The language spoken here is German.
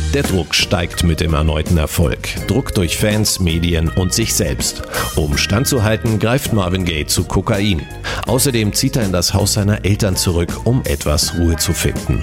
Der Druck steigt mit dem erneuten Erfolg. Druck durch Fans, Medien und sich selbst. Um standzuhalten, greift Marvin Gaye zu Kokain. Außerdem zieht er in das Haus seiner Eltern zurück, um etwas Ruhe zu finden.